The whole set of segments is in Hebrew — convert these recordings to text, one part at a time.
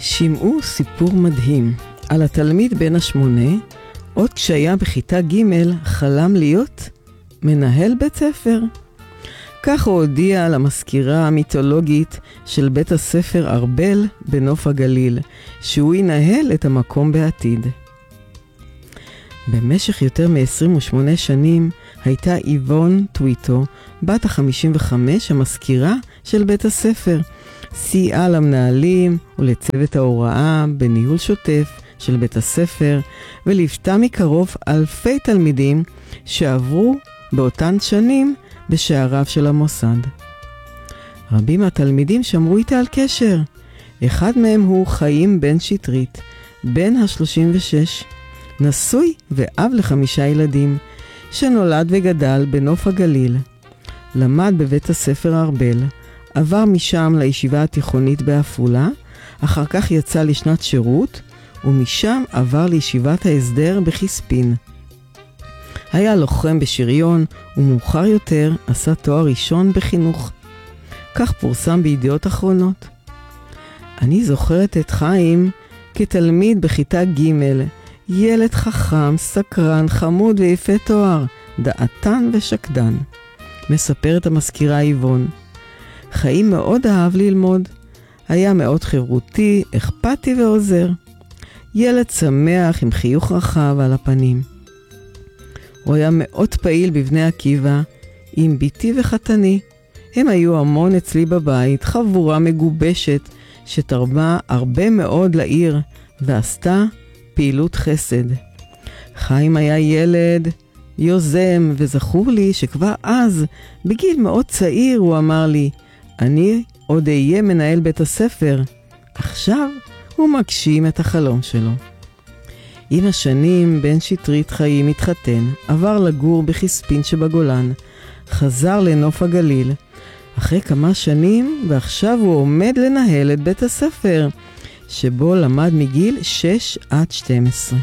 שמעו סיפור מדהים על התלמיד בן השמונה, עוד כשהיה בכיתה ג' חלם להיות מנהל בית ספר. כך הוא הודיע למזכירה המיתולוגית של בית הספר ארבל בנוף הגליל, שהוא ינהל את המקום בעתיד. במשך יותר מ-28 שנים הייתה איבון טוויטו, בת ה-55, המזכירה של בית הספר. סייעה למנהלים ולצוות ההוראה בניהול שוטף של בית הספר, וליוותה מקרוב אלפי תלמידים שעברו באותן שנים בשעריו של המוסד. רבים מהתלמידים שמרו איתה על קשר. אחד מהם הוא חיים בן שטרית, בן ה-36, נשוי ואב ל5 ילדים, שנולד וגדל בנוף הגליל. למד בבית הספר ארבל, עבר משם לישיבה התיכונית בעפולה, אחר כך יצא לשנת שירות, ומשם עבר לישיבת ההסדר בחיספין. היה לוחם בשריון, ומאוחר יותר עשה תואר ראשון בחינוך. כך פורסם בידיעות אחרונות. אני זוכרת את חיים כתלמיד בכיתה ג', ילד חכם, סקרן, חמוד ויפה תואר, דעתן ושקדן. מספרת המזכירה איבון. חיים מאוד אהב ללמוד. היה מאוד חברותי, אכפתי ועוזר. ילד שמח עם חיוך רחב על הפנים. הוא היה מאוד פעיל בבני עקיבא, עם ביתי וחתני. הם היו המון אצלי בבית, חבורה מגובשת שתרמה הרבה מאוד לעיר ועשתה פעילות חסד. חיים היה ילד יוזם, וזכור לי שכבר אז, בגיל מאוד צעיר, הוא אמר לי, אני עוד אהיה מנהל בית הספר. עכשיו הוא מגשים את החלום שלו. עם השנים בן שטרית חיים התחתן, עבר לגור בחיספין שבגולן, חזר לנוף הגליל אחרי כמה שנים, ועכשיו הוא עומד לנהל את בית הספר שבו למד מגיל 6 עד 12.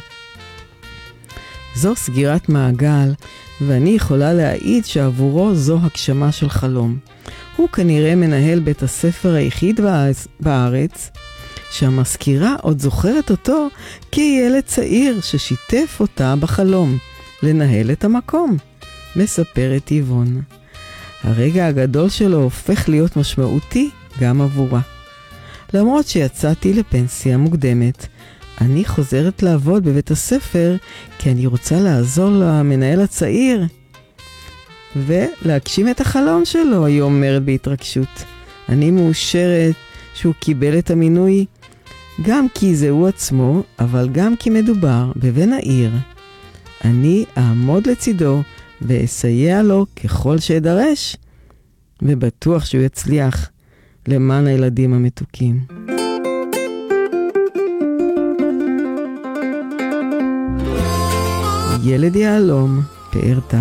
זו סגירת מעגל, ואני יכולה להעיד שעבורו זו הגשמה של חלום. הוא כנראה מנהל בית הספר היחיד בארץ שהמזכירה עוד זוכרת אותו כילד צעיר ששיתף אותה בחלום לנהל את המקום, מספרת איבון. הרגע הגדול שלו הופך להיות משמעותי גם עבורה. למרות שיצאתי לפנסיה מוקדמת, אני חוזרת לעבוד בבית הספר כי אני רוצה לעזור למנהל הצעיר ולהגשים את החלום שלו, היא אומרת בהתרגשות. אני מאושרת שהוא קיבל את המינוי, גם כי זה הוא עצמו, אבל גם כי מדובר בבן העיר. אני אעמוד לצידו ואסייע לו ככל שידרש, ובטוח שהוא יצליח למען הילדים המתוקים. ילד יעלום, פאר טל.